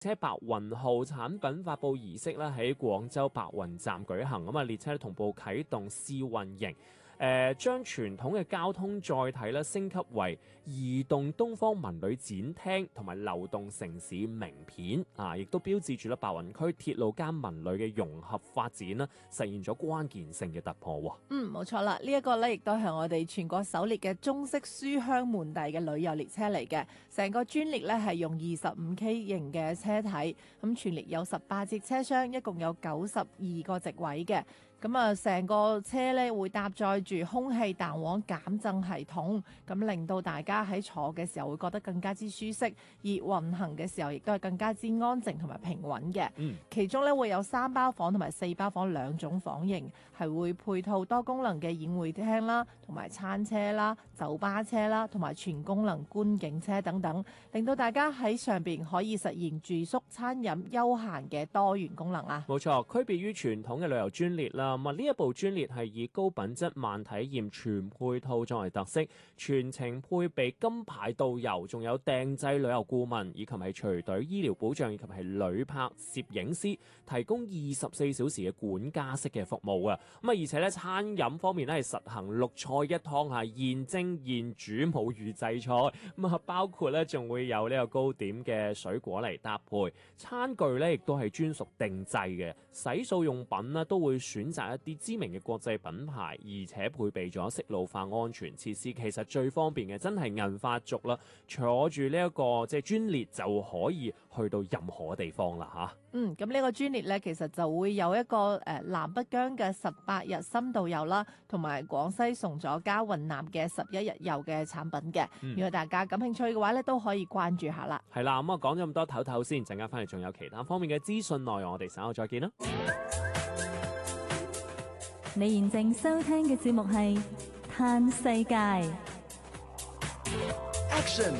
車白雲號產品發布儀式咧喺廣州白雲站舉行，咁啊列車同步啟動試運營。將傳統嘅交通載體咧升級為移動東方文旅展廳同埋流動城市名片啊，亦都標誌住咧白雲區鐵路加文旅嘅融合發展啦，實現咗關鍵性嘅突破。 冇錯啦，呢一個咧亦都係我哋全國首列嘅中式書香門第嘅旅遊列車嚟嘅。成個專列咧係用25K 型嘅車體，咁全列有18節車廂，一共有92個席位嘅。咁啊，成個車咧會搭載住空氣彈簧減震系統，咁令到大家喺坐嘅時候會覺得更加之舒適，而運行嘅時候亦都係更加之安靜同埋平穩嘅。其中咧會有3包房同埋4包房兩種房型，係會配套多功能嘅宴會廳啦，同埋餐車啦、酒吧車啦，同埋全功能觀景車等等，令到大家喺上邊可以實現住宿、餐飲、休閒嘅多元功能啊！ 冇錯，區別於傳統嘅旅遊專列啦。咁啊，呢一部專列係以高品質慢體驗全配套作為特色，全程配備金牌導遊，仲有訂製旅遊顧問，以及係隨隊醫療保障，以及係旅拍攝影師，提供24小時嘅管家式嘅服務啊！咁啊，而且咧餐飲方面咧係實行6菜1湯嚇，現蒸現煮冇預製菜，咁啊包括咧仲會有呢個糕點嘅水果嚟搭配，餐具咧亦都係專屬定製嘅，洗漱用品呢都會選擇一啲知名嘅國際品牌，而且配備咗適路化安全設施。其實最方便嘅真係銀髮族啦，坐住呢一個即係專列就可以去到任何地方啦嚇。 咁呢個專列咧，其實就會有一個南北疆嘅18日深度遊啦，同埋廣西崇左加雲南嘅11日遊嘅產品嘅。如果大家感興趣嘅話咧，都可以關注下啦。 係啦，咁啊講咗咁多唞唞先，陣間翻嚟仲有其他方面嘅資訊內容，我哋稍後再見啦。 你現正收聽嘅節目係《嘆世界》。 Action！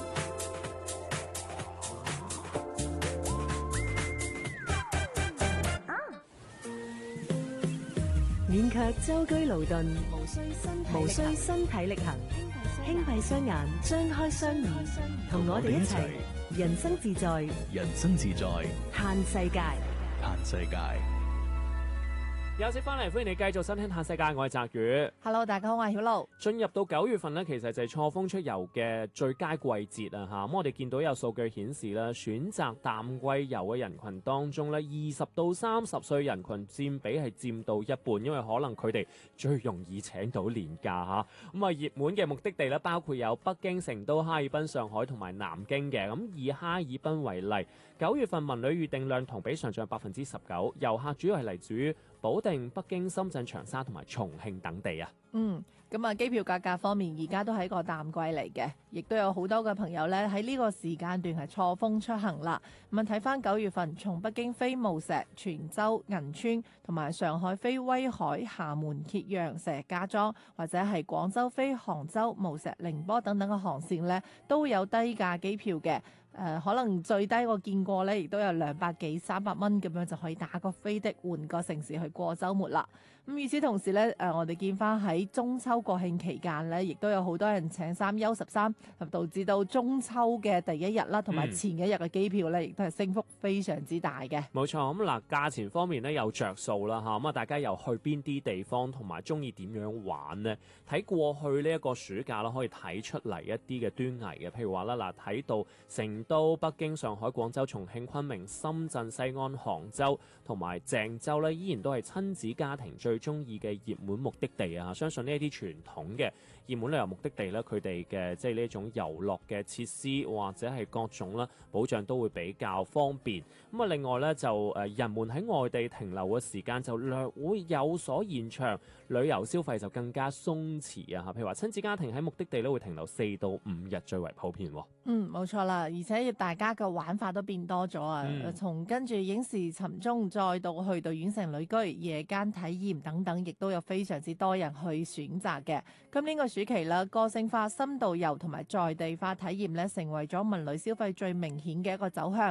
勉強舟車勞頓，無需身體力行，輕閉雙眼，張開雙耳，同我哋一齊人生自在， 人生自在， 嘆世界， 嘆世界。 休息翻嚟，歡迎你繼續收聽《嘆世界》，我係澤宇。 Hello， 大家好，我係曉露。進入到9月份呢，其實就係錯峰出遊嘅最佳季節啊！嚇，咁我哋見到有數據顯示咧，選擇淡季遊嘅人群當中咧，20到30歲人群佔比係佔到一半，因為可能佢哋最容易請到年假嚇。咁啊，熱門嘅目的地咧，包括有北京、成都、哈爾濱、上海同埋南京嘅。咁以哈爾濱為例，9月份文旅預訂量同比上漲19%，遊客主要係嚟自於保定、北京、深圳、長沙同埋重慶等地啊。 咁啊，機票價格方面而家都係一個淡季嚟嘅，亦都有好多嘅朋友咧喺呢個時間段係錯峰出行啦。咁啊，睇翻9月份，從北京飛霧石、泉州、銀川，同埋上海飛威海、廈門、揭陽、石家莊，或者係廣州飛杭州、無錫、寧波等等嘅航線呢，都有低價機票嘅。可能最低我見過呢，亦都有200幾300蚊咁樣就可以打個飛的換個城市去過週末啦。咁與此同時呢，我哋見翻喺中秋國慶期間呢，亦都有好多人請3休13，導致到中秋嘅第一日啦，同埋前一日嘅機票呢，亦都係升幅非常之大嘅。 冇錯，咁嗱，價錢方面呢，有着數啦嚇，咁啊大家又去邊啲地方，同埋中意點樣玩呢？睇過去呢一個暑假啦，可以睇出嚟一啲嘅端倪嘅，譬如話啦，嗱，睇到成都、北京、上海、廣州、重慶、昆明、深圳、西安、杭州同埋鄭州呢，依然都係親子家庭最中意嘅熱門目的地啊！相信呢一啲傳統嘅熱門旅遊目的地呢，佢哋嘅即係呢一種遊樂嘅設施或者係各種啦保障都會比較方便。咁啊，另外呢，就人們喺外地停留嘅時間就略會有所延長，旅遊消費就更加鬆弛啊！譬如話親子家庭喺目的地呢會停留4到5日最為普遍。 冇錯啦，而且大家嘅玩法都變多咗啊！從跟住影視尋蹤，再到去到縣城旅居、夜間體驗等等，亦都有非常之多人去選擇嘅。今年個暑期啦，個性化深度遊同埋在地化體驗咧，成為咗文旅消費最明顯嘅一個走向。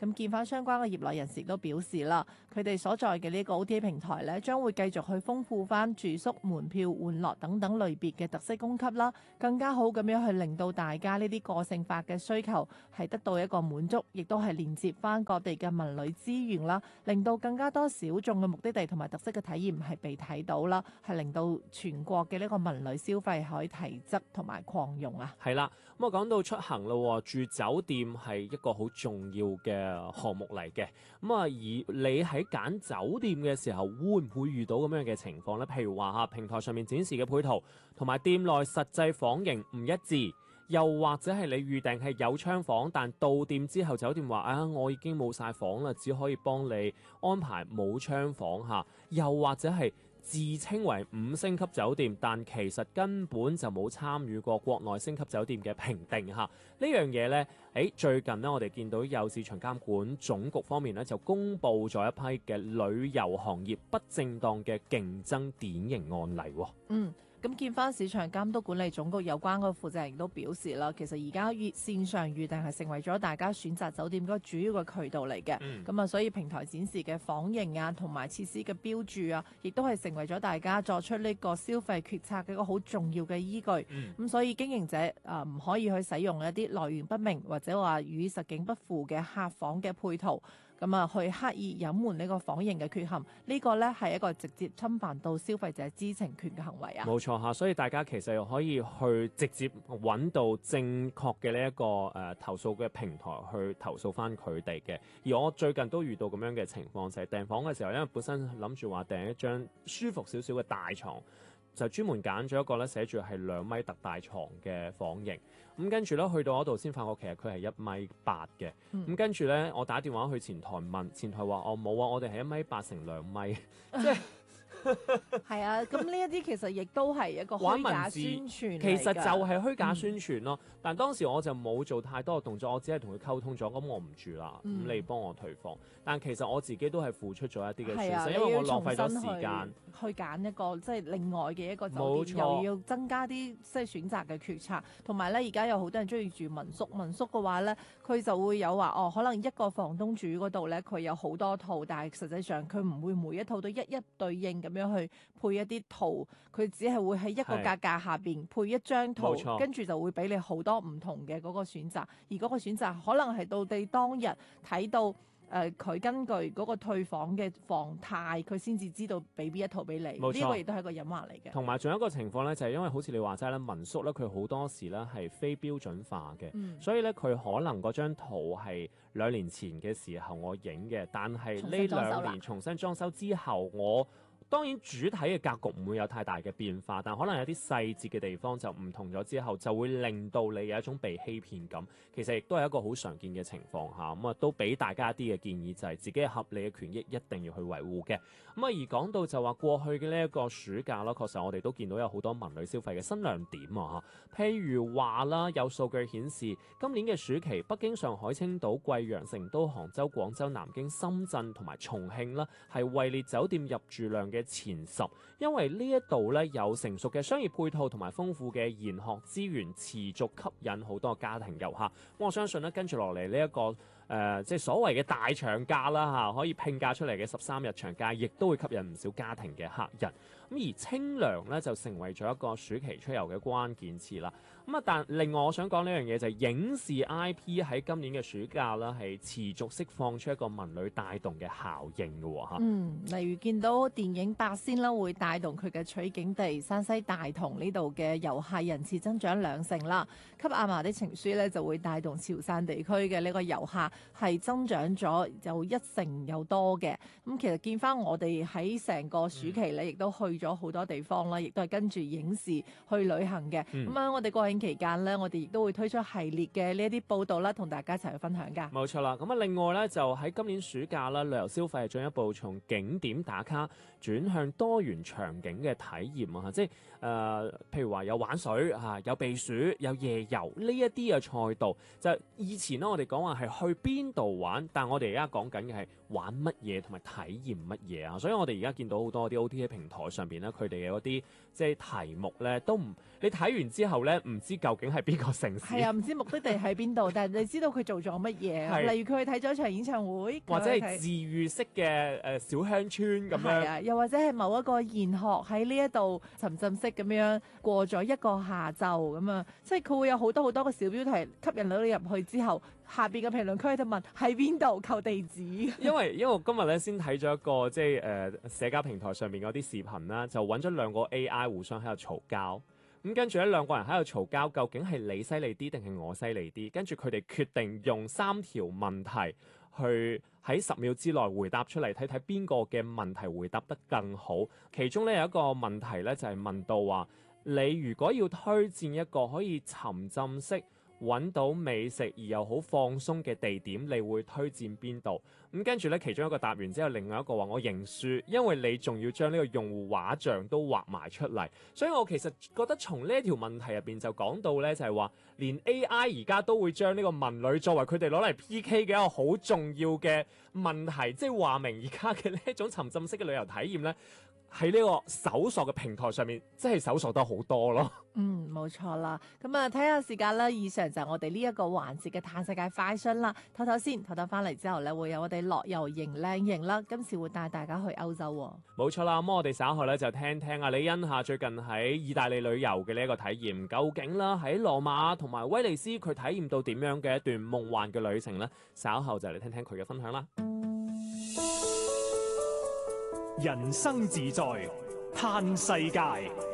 咁見翻相關嘅業內人士亦都表示啦，佢哋所在嘅呢個 OTA 平台咧，將會繼續去豐富翻住宿、門票、玩樂等等類別嘅特色供給啦，更加好咁樣去令到大家呢啲個性化嘅需求係得到一個滿足，亦都係連接翻各地嘅文旅資源啦，令到更加多小眾嘅目的地同埋特色嘅體驗係被睇到啦，係令到全國嘅呢個文旅消費可以提質同埋擴容啊。 係啦，咁啊講到出行咯，住酒店係一個好重要嘅項目嚟嘅。咁啊，而你喺揀酒店嘅時候，會唔會遇到咁樣嘅情況呢？譬如話嚇，平台上面展示嘅配套同埋店內實際房型唔一致，又或者係你預訂係有窗房，但到店之後酒店話啊，我已經冇晒房啦，只可以幫你安排冇窗房嚇，又或者係自稱為5星級酒店，但其實根本就冇參與過國內星級酒店嘅評定嚇。呢樣嘢呢，最近呢，我哋見到有市場監管總局方面呢，就公布咗一批嘅旅遊行業不正當嘅競爭典型案例喎。 咁見翻市場監督管理總局有關個負責人都表示啦，其實而家線上預訂係成為咗大家選擇酒店嗰個主要嘅渠道嚟嘅。咁啊，所以平台展示嘅房型啊，同埋設施嘅標註啊，亦都係成為咗大家作出呢個消費決策嘅一個好重要嘅依據。咁所以經營者唔可以去使用一啲來源不明或者話與實境不符嘅客房嘅配套。咁啊，去刻意隱瞞呢個房型嘅缺陷，呢個呢係一個直接侵犯到消費者知情權嘅行為啊！ 冇錯嚇，所以大家其實又可以去直接揾到正確嘅呢一個投訴嘅平台去投訴翻佢哋嘅。而我最近都遇到咁樣嘅情況，就係訂房嘅時候，因為本身諗住話訂一張舒服少少嘅大床，就專門揀咗一個咧寫住係2米特大床嘅房型。咁跟住咧去到嗰度先發覺其實佢係1.8米嘅。咁跟住咧我打電話去前台問，前台話我冇啊，我哋係1.8米乘2米，即係。 係啊，咁呢一啲其實亦都係一個虛假宣傳嚟㗎， 其實就係虛假宣傳咯。但當時我就冇做太多嘅動作，我只係同佢溝通咗，咁我唔住啦，咁你幫我退房。但其實我自己都係付出咗一啲嘅損失，因為我浪費咗時間去揀一個即係另外嘅一個酒店， 冇錯， 又要增加啲即係選擇嘅決策。同埋咧，而家有好多人中意住民宿，民宿嘅話咧，佢就會有話可能一個房東住嗰度咧，佢有好多套，但係實際上佢唔會每一套都一一對應咁樣去配一啲套，佢只係會喺一個價格下邊配一張套，跟住就會俾你好多唔同嘅嗰個選擇，而嗰個選擇可能係到你當日睇到佢根據嗰個退房嘅房態，佢先至知道俾邊一套俾你。呢個亦都係一個隱患嚟嘅。 同埋仲有一個情況咧，就係因為好似你話齋咧，民宿咧佢好多時咧係非標準化嘅，所以咧佢可能嗰張圖係2年前嘅時候我影嘅，但係呢2年重新裝修之後我。當然主體嘅格局唔會有太大嘅變化，但可能有啲細節嘅地方就唔同咗之後，就會令到你有一種被欺騙感。其實亦都係一個好常見嘅情況下，咁啊都俾大家一啲嘅建議，就係自己嘅合理嘅權益一定要去維護嘅。咁啊而講到就話過去嘅呢一個暑假啦，確實我哋都見到有好多文旅消費嘅新亮點啊嚇。譬如話啦，有數據顯示今年嘅暑期，北京、上海、青島、貴陽、成都、杭州、廣州、南京、深圳同埋重慶啦，係位列酒店入住量嘅前10，因為呢一度咧有成熟嘅商業配套同埋豐富嘅研學資源，持續吸引好多家庭遊客。我相信咧跟住落嚟呢一個即係所謂嘅大長假啦嚇，可以拼假出嚟嘅13日長假，亦都會吸引唔少家庭嘅客人。咁而清涼咧就成為咗一個暑期出遊嘅關鍵詞啦。咁啊，但另外我想講呢樣嘢就係影視 IP 喺今年嘅暑假啦，係持續釋放出一個文旅帶動嘅效應嘅喎。 例如見到電影《八仙》啦，會帶動佢嘅取景地山西大同呢度嘅遊客人次增長2成啦。給阿嫲的情書咧就會帶動潮汕地區嘅呢個遊客係增長咗有1成又多嘅。咁其實見翻我哋喺成個暑期咧，亦都去咗好多地方啦，亦都係跟住影視去旅行嘅。咁我哋國慶期間咧，我哋亦都會推出系列嘅呢一啲報道啦，同大家一齊去分享㗎。 冇錯啦，咁啊另外咧就喺今年暑假啦，旅遊消費係進一步從景點打卡轉向多元場景嘅體驗啊，即係譬如話有玩水有避暑、有夜遊呢一啲嘅賽道。就以前咧我哋講話係去邊度玩，但我哋而家講緊嘅係玩乜嘢同埋體驗乜嘢啊。所以我哋而家見到好多啲 OTA 平台上邊邊咧，佢哋嘅嗰啲即係題目咧，都唔你睇完之後咧，唔知究竟係邊個城市。 係啊，唔知目的地喺邊度，但係你知道佢做咗乜嘢。 係例如佢去睇咗一場演唱會， 或者係佢去睇治愈式嘅小鄉村咁樣。 係啊，又或者係某一個研學喺呢一度沉浸式咁樣過咗一個下晝咁啊，即係佢會有好多好多個小標題吸引到你入去之後，下邊嘅評論區就問喺邊度扣地址。 因為我今日咧先睇咗一個即係社交平台上面嗰啲視頻啦，就揾咗兩個 AI 互相喺度嘈交。咁跟住咧兩個人喺度嘈交，究竟係你犀利啲定係我犀利啲？跟住佢哋決定用3條問題去喺10秒之內回答出嚟，睇睇邊個嘅問題回答得更好。其中咧有一個問題咧就係問到話，你如果要推薦一個可以沉浸式揾到美食而又好放鬆嘅地點，你會推薦邊度？咁跟住咧，其中一個答完之後，另外一個話我認輸，因為你仲要將呢個用戶畫像都畫埋出嚟。所以我其實覺得從呢一條問題入邊就講到咧，就係話連 AI 而家都會將呢個文旅作為佢哋攞嚟 PK 嘅一個好重要嘅問題，即係話明而家嘅呢一種沉浸式嘅旅遊體驗咧，喺呢個搜索嘅平台上面，真係搜索得好多咯。 冇錯啦。咁啊，睇下時間啦。以上就係我哋呢一個環節嘅嘆世界快訊啦。唞唞先，唞唞翻嚟之後咧，會有我哋樂遊型靚型啦。今次會帶大家去歐洲喎。 冇錯啦，咁我哋稍後咧就聽聽阿李欣下最近喺意大利旅遊嘅呢一個體驗，究竟啦喺羅馬同埋威尼斯佢體驗到點樣嘅一段夢幻嘅旅程咧？稍後就嚟聽聽佢嘅分享啦。 人生自在，嘆世界。